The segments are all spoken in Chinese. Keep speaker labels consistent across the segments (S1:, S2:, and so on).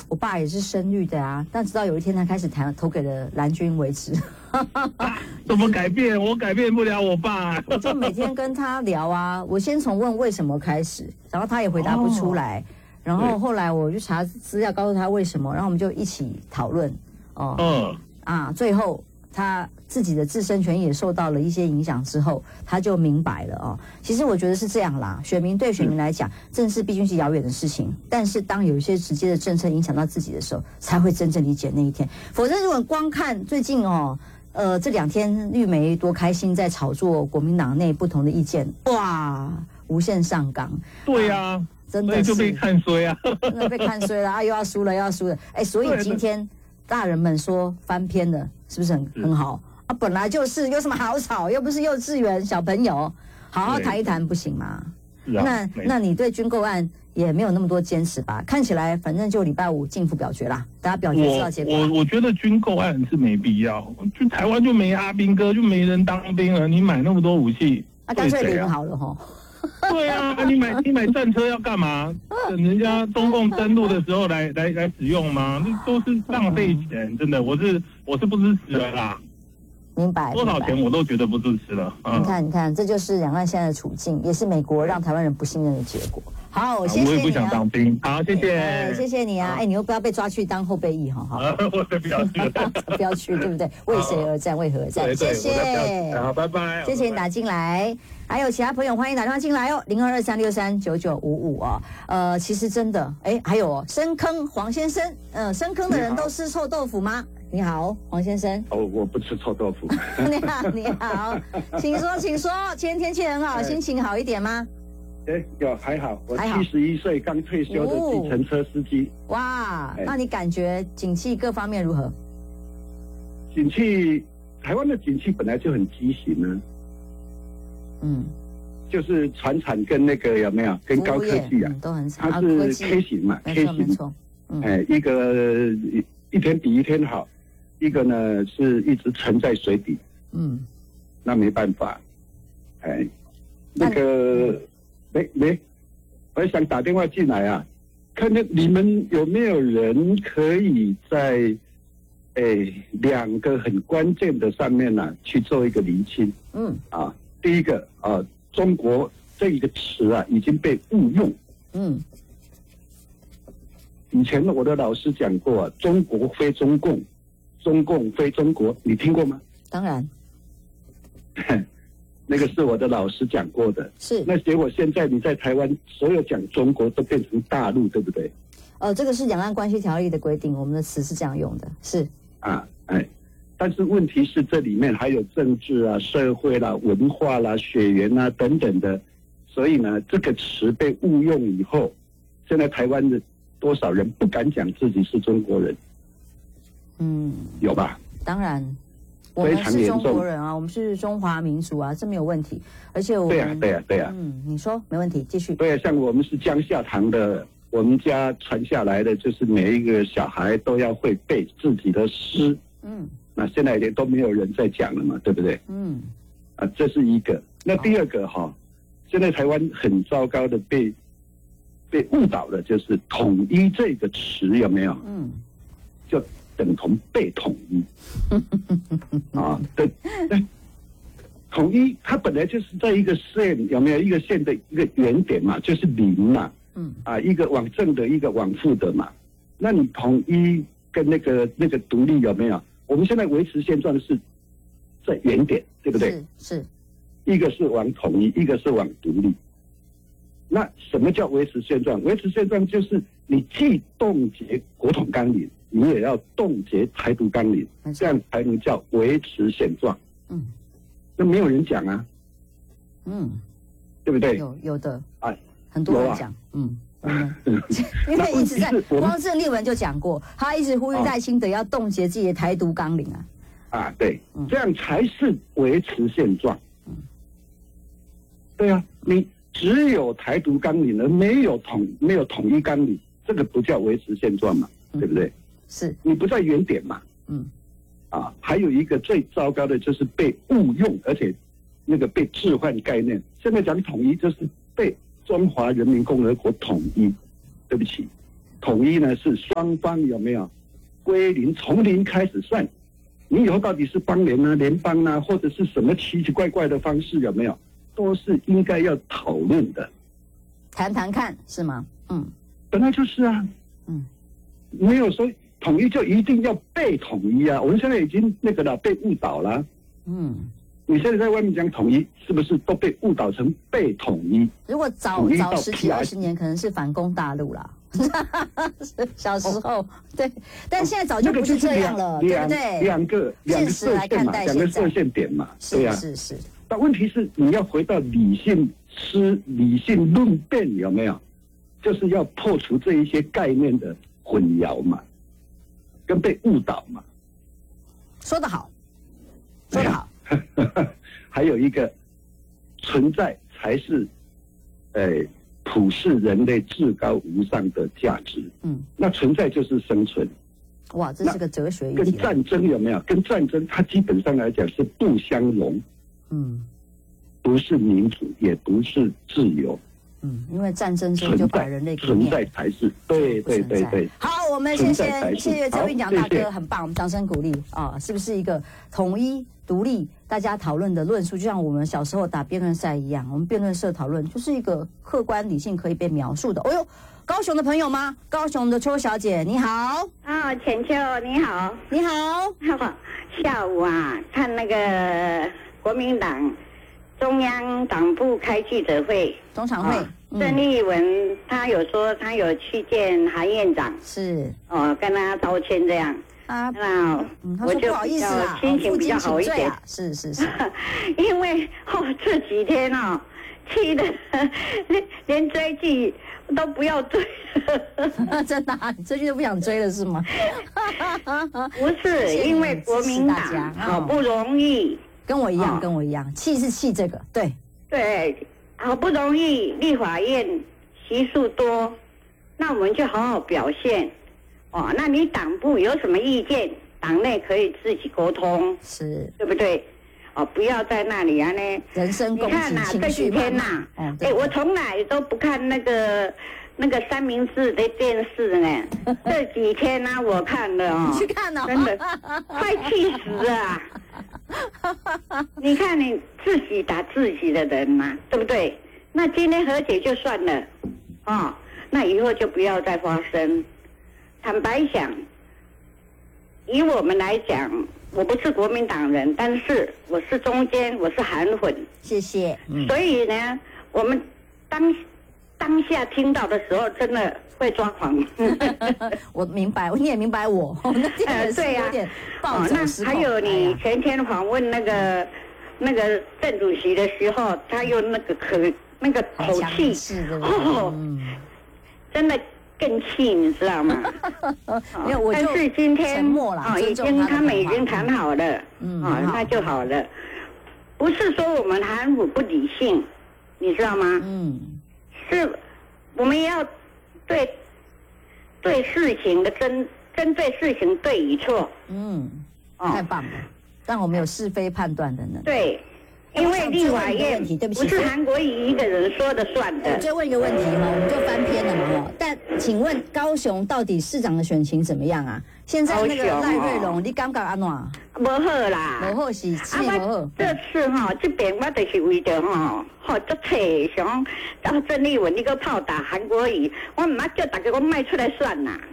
S1: 我爸也是深绿的啊，但直到有一天他开始投给了蓝军为止。
S2: 怎么改变？我改变不了我爸。
S1: 我就每天跟他聊啊，我先从问为什么开始，然后他也回答不出来，然后后来我就查资料告诉他为什么，然后我们就一起讨论最后他自己的自身权益也受到了一些影响之后，他就明白了哦。其实我觉得是这样啦，对选民来讲，政治毕竟是遥远的事情，但是当有一些直接的政策影响到自己的时候，才会真正理解那一天。否则如果光看最近这2天绿媒多开心在炒作国民党内不同的意见，哇，无限上纲。
S2: 对啊，
S1: 真的是
S2: 就被看衰啊，
S1: 真的被看衰了啊，又要输了。所以今天大人们说翻篇了，是不是很好啊？本来就是有什么好吵，又不是幼稚园小朋友，好好谈一谈不行吗？那你对军购案也没有那么多坚持吧？看起来反正就礼拜5进府表决啦，大家表决知道结果。
S2: 我觉得军购案是没必要，就台湾就没阿兵哥，就没人当兵了，你买那么多武器，
S1: 干脆领好了齁。
S2: 对啊，你买战车要干嘛？等人家中共登陆的时候来使用吗？那都是浪费钱，真的，我是不支持了啦。
S1: 明白，
S2: 多少钱我都觉得不支持了。
S1: 你看，这就是两岸现在的处境，也是美国让台湾人不信任的结果。好，谢谢你啊。
S2: 我也不想当兵。好，谢谢。
S1: 谢谢你啊！你又不要被抓去当后备役哈。好，
S2: 我不要去，
S1: 不要去，对不对？为谁而战？为何而战？谢谢。
S2: 好，拜拜。
S1: 谢谢你打进来。还有其他朋友欢迎打电话进来哦，0223639955哦。其实真的，还有深坑黄先生，深坑的人都吃臭豆腐吗？你好，黄先生。
S3: 我不吃臭豆腐。
S1: 你好，请说。今天天气很好，心情好一点吗？
S3: 还好，我71岁刚退休的计程车司机。
S1: 哇，那你感觉景气各方面如何？
S3: 景气，台湾的景气本来就很畸形呢。就是传产跟那个有没有跟高科技啊，
S1: 都很惨。
S3: 它是 K 型嘛，K 型。没错。一个一天比一天好，一个呢是一直沉在水底。那没办法。那个。我想打电话进来啊，看看你们有没有人可以在2个很关键的上面呢去做一个厘清。第一个中国这一个词啊已经被误用。以前我的老师讲过中国非中共，中共非中国，你听过吗？
S1: 当然。
S3: 那个是我的老师讲过的，
S1: 是。
S3: 那结果现在你在台湾，所有讲中国都变成大陆，对不对？
S1: 这个是两岸关系条例的规定，我们的词是这样用的，是。
S3: 但是问题是这里面还有政治啊、社会啦、文化啦、血缘啊等等的，所以呢，这个词被误用以后，现在台湾的多少人不敢讲自己是中国人？有吧？
S1: 当然。我们是中国人啊，我们是中华民族啊，这没有问题。而且我们
S3: 对呀。
S1: 你说没问题，继续。
S3: 对，像我们是江夏堂的，我们家传下来的就是每一个小孩都要会背自己的诗。那现在也都没有人在讲了嘛，对不对？这是一个。那第二个现在台湾很糟糕的被误导的就是统一这个词有没有？就等同被统一对，统一它本来就是在一个县有没有一个县的一个原点嘛，就是零嘛，一个往正的，一个往负的嘛。那你统一跟那个独立有没有？我们现在维持现状是在原点，对不对？
S1: 是。
S3: 一个是往统一，一个是往独立。那什么叫维持现状？维持现状就是你既冻结国统纲领，你也要冻结台独纲领，这样才能叫维持现状。那没有人讲啊，对不对？
S1: 有的很多人讲，因为一直在光郑丽文就讲过，他一直呼吁赖清德要冻结自己的台独纲领
S3: 对，这样才是维持现状。对啊，你只有台独纲领而没有统一纲领，这个不叫维持现状嘛，对不对？
S1: 是
S3: 你不在原点嘛。还有一个最糟糕的就是被误用，而且那个被置换概念。现在讲统一就是被中华人民共和国统一，对不起， 统一呢是双方有没有归零，从零开始算，你以后到底是邦联啊、联邦啊，或者是什么奇奇怪怪的方式有没有，都是应该要讨论的，
S1: 谈谈看是吗？
S3: 本来就是啊，没有说统一就一定要被统一啊，我们现在已经那个了，被误导了，你现在在外面讲统一，是不是都被误导成被统一？
S1: 如果早10几20年，可能是反攻大陆啦。小时候对，但现在早就不是这样了，对不对？
S3: 两个射线嘛，两个射线点嘛，对呀。
S1: 是。
S3: 但问题是，你要回到理性论辩，有没有？就是要破除这一些概念的混淆嘛，跟被误导嘛。
S1: 说得好。
S3: 还有一个，存在才是，普世人类至高无上的价值。那存在就是生存。
S1: 哇，这是个哲学议题。
S3: 跟战争有没有？跟战争，它基本上来讲是不相容。不是民主，也不是自由。
S1: 因为战争之后就把人类
S3: 存在才是对。
S1: 好，我们谢谢周运讲大哥，很棒，我们掌声鼓励啊！是不是一个统一独立大家讨论的论述？就像我们小时候打辩论赛一样，我们辩论社讨论就是一个客观理性可以被描述的。哦呦，高雄的朋友吗？高雄的邱小姐，你好。
S4: 浅秋，你好。
S1: 你好。
S4: 下午啊，看那个国民党中央党部开记者会，
S1: 中常会，
S4: 郑丽文他有说他有去见韩院长，
S1: 是
S4: 跟他道歉这样。
S1: 那
S4: 我就
S1: 不好意思啊，
S4: 心情比较好一点。
S1: 是，
S4: 因为这几天气的连追剧都不要追了。
S1: 真的啊？你追剧都不想追了是吗？
S4: 不是，因为国民党好不容易。
S1: 跟我一样，气是气这个，
S4: 对，好不容易立法院席数多，那我们就好好表现。那你党部有什么意见，党内可以自己沟通，
S1: 是，
S4: 对不对？不要在那里呢。
S1: 人身攻击，
S4: 你看这几天我从来都不看那个三明治的电视呢。这几天我看了
S1: 你去看
S4: 真的快气死了。你看你自己打自己的人嘛，对不对？那今天和解就算了，那以后就不要再发生。坦白讲，以我们来讲，我不是国民党人，但是我是中间，我是韩粉。
S1: 谢谢。
S4: 所以呢，我们当下听到的时候，真的会抓狂。
S1: 我明白，你也明白我。
S4: 对呀，
S1: 有点暴走失控。
S4: 那还有你前天访问那个郑主席的时候，他用那个口气，真的更气，你知道吗？但是今天他们已经谈好了，那就好了。不是说我们韩府不理性，你知道吗？是我们要对事情的针对事情对与错。
S1: 太棒了，让我们有是非判断的能力。
S4: 对。因为立法院不是韩国瑜一个人说的算的。
S1: 我再问一个问题我们就翻篇了嘛但请问高雄到底市长的选情怎么样啊？现在那个赖瑞隆，你感觉安怎？
S4: 不好啦，
S1: 不好是气不好。
S4: 这次这边我就是为着足切想找郑丽文你个炮打韩国瑜，我唔要叫大家我卖出来算啦。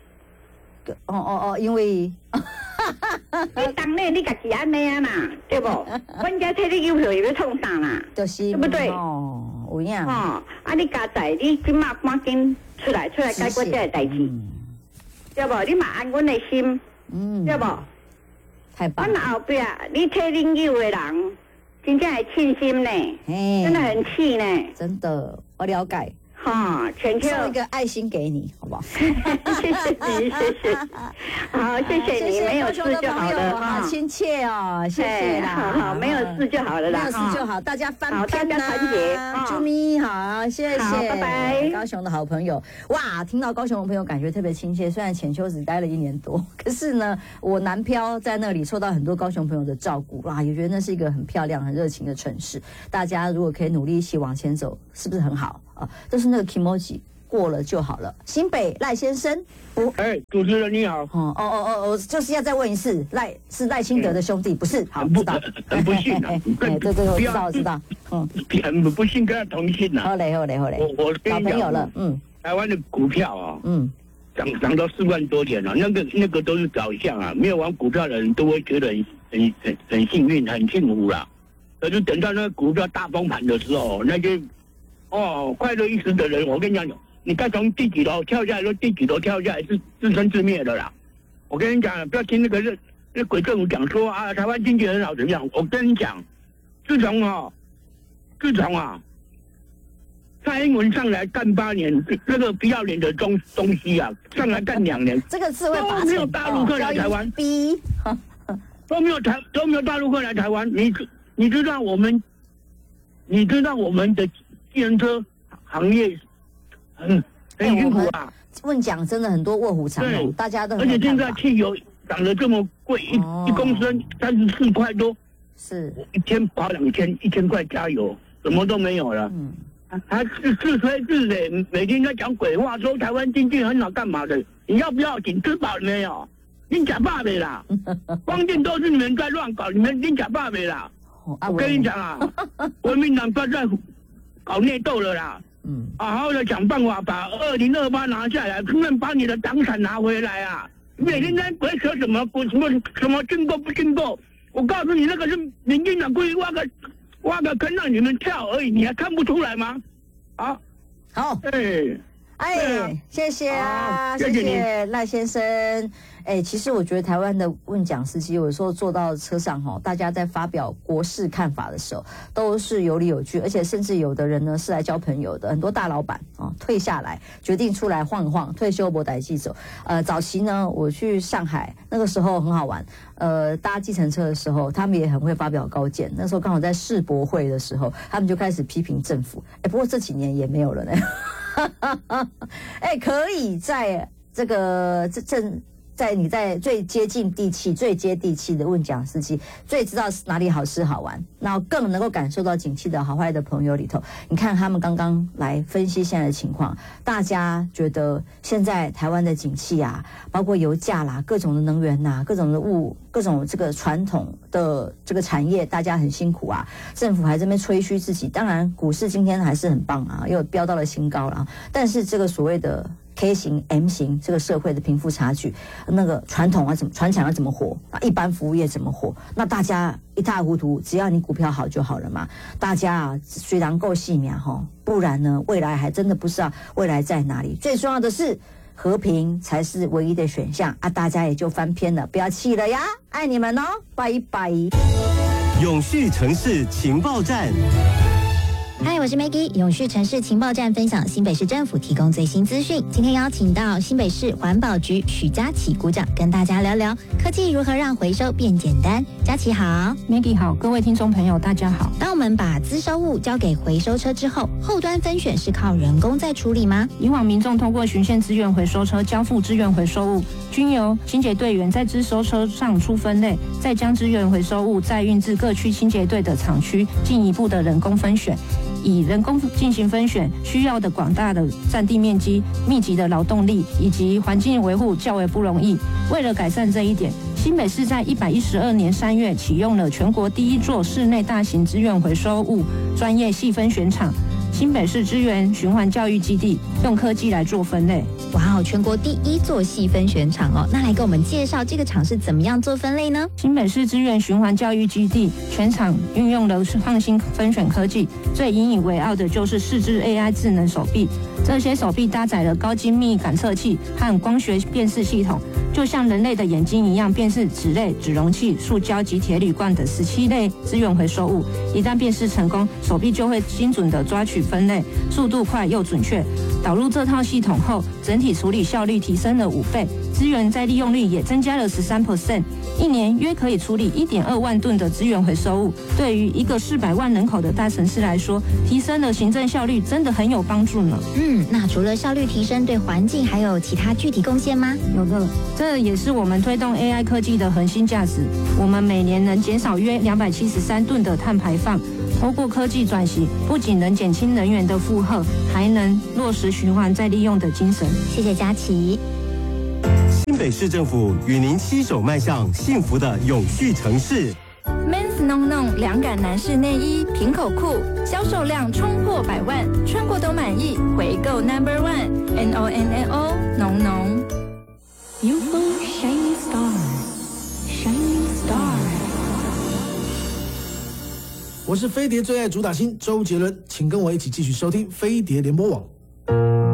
S1: 因为。
S4: 你当然你家己安尼啊啦，对不？阮家替你邮票又要创啥啦？
S1: 就是，
S4: 对不对？
S1: 有影。
S4: 你家在你今嘛赶紧出来解决这个代志，对不？你嘛安阮的心，对不？
S1: 太棒了。
S4: 阮后壁你替恁邮的人，真正会庆心呢，真的很气呢。
S1: 真的，我了解。
S4: 全球
S1: 送一个爱心给你，好不好？
S4: 谢谢你，谢谢。好，谢谢你，没有事就好了
S1: 好亲切哦，谢谢啦。
S4: 好，没有事就好了啦，
S1: 没有事就好，大家翻篇
S4: 大家团结。
S1: 啾咪好，谢谢，
S4: 拜拜。
S1: 高雄的好朋友，哇，听到高雄的朋友感觉特别亲切。虽然浅秋只待了1年多，可是呢，我南漂在那里受到很多高雄朋友的照顾，哇，也觉得那是一个很漂亮、很热情的城市。大家如果可以努力一起往前走，是不是很好？就是那个 kimoji 过了就好了。新北赖先生，
S5: 主持人你好。
S1: 我就是要再问一次，是赖清德的兄弟，不是？好，知道。
S5: 很不幸啊。
S1: 对，我知道。
S5: 很不幸跟他同姓啊。
S1: 好嘞。我老朋友了，
S5: 台湾的股票啊，涨到4万多点了，那个都是表象啊，没有玩股票的人都会觉得很幸运、很幸福啦。可是等到那个股票大崩盘的时候，那些快乐一时的人，我跟你讲，你该从第几楼跳下来，第几楼跳下来是自生自灭的啦。我跟你讲，不要听那鬼政府讲说啊，台湾经济很好怎么样？我跟你讲，自从蔡英文上来干8年，那个不要脸的东西啊，上来干2年，
S1: 这个字会
S5: 都没有大陆客来台湾，都没有大陆客来台湾。你知道我们的计程车行业很辛苦啊。
S1: 问讲真的很多卧虎藏龙，大家都很。
S5: 而且现在汽油涨得这么贵，一公升34块多，
S1: 是
S5: 一天跑2000块加油，什么都没有了。还是自吹自擂，每天在讲鬼话，说台湾经济很好，干嘛的？你要不要紧？吃饱了没有？你假爸没啦？光电都是你们在乱搞，你假爸没啦？我跟你讲啊，国民党不要再搞内斗了啦。好好的想办法把2028拿下来，顺便把你的党产拿回来啊！每天在鬼扯什么军购不军购？我告诉你，那个是民进党故意挖个坑让你们跳而已，你还看不出来吗？好，
S1: 谢谢啊，谢谢赖先生。其实我觉得台湾的问讲司机有时候坐到车上大家在发表国事看法的时候，都是有理有据，而且甚至有的人呢是来交朋友的，很多大老板退下来决定出来晃一晃，退休没代志走。早期呢，我去上海那个时候很好玩，搭计程车的时候，他们也很会发表高见。那时候刚好在世博会的时候，他们就开始批评政府。不过这几年也没有了呢。可以在这个在你在最接近地气、最接地气的问讲司机，最知道哪里好吃好玩，然后更能够感受到景气的好坏的朋友里头，你看他们刚刚来分析现在的情况，大家觉得现在台湾的景气啊，包括油价啦、各种的能源啦、各种的各种这个传统的这个产业，大家很辛苦啊，政府还在那边吹嘘自己。当然，股市今天还是很棒啊，又飙到了新高了。但是这个所谓的K 型、M 型这个社会的贫富差距，那个传统啊传产要怎么活？一般服务业怎么活？那大家一塌糊涂，只要你股票好就好了嘛。大家啊，虽然够细苗不然呢，未来还真的不知道未来在哪里。最重要的是和平才是唯一的选项啊！大家也就翻篇了，不要气了呀，爱你们哦，拜拜。
S6: 永续城市情报站。
S7: 嗨，我是 Maggie， 永续城市情报站分享新北市政府提供最新资讯。今天邀请到新北市环保局许佳琪股长跟大家聊聊科技如何让回收变简单。佳琪好
S8: ，Maggie 好，各位听众朋友大家好。
S7: 当我们把资收物交给回收车之后，后端分选是靠人工在处理吗？
S8: 以往民众通过循线资源回收车交付资源回收物，均由清洁队员在资收车上出分类，再将资源回收物再运至各区清洁队的厂区，进一步的人工分选。以人工进行分选，需要的广大的占地面积、密集的劳动力以及环境维护较为不容易。为了改善这一点，新北市在112年3月启用了全国第一座室内大型资源回收物专业细分选厂。新北市资源循环教育基地用科技来做分类。
S7: 哇哦，全国第一座细分选厂哦！那来给我们介绍这个厂是怎么样做分类呢？
S8: 新北市资源循环教育基地全厂运用了创新分选科技，最引以为傲的就是4只 AI 智能手臂。这些手臂搭载了高精密感测器和光学辨识系统，就像人类的眼睛一样辨识纸类、纸容器、塑胶及铁铝罐等17类资源回收物。一旦辨识成功，手臂就会精准地抓取分类，速度快又准确。导入这套系统后，整体处理效率提升了5倍，资源再利用率也增加了13%，一年约可以处理1.2万吨的资源回收物。对于一个400万人口的大城市来说，提升了行政效率真的很有帮助呢。
S7: 那除了效率提升，对环境还有其他具体贡献吗？
S8: 有的，这也是我们推动 AI 科技的核心价值。我们每年能减少约273吨的碳排放。透过科技转型，不仅能减轻能源的负荷，还能落实循环再利用的精神。
S7: 谢谢佳琪。
S6: 新北市政府与您携手迈向幸福的永续城市。
S9: Men's Non Non 凉感男士内衣平口裤销售量冲破100万，穿过都满意，回购 No.1 NONNO 浓浓。
S10: UFO Shining Star Shining Star。
S11: 我是飞碟最爱主打星周杰伦，请跟我一起继续收听飞碟联播网。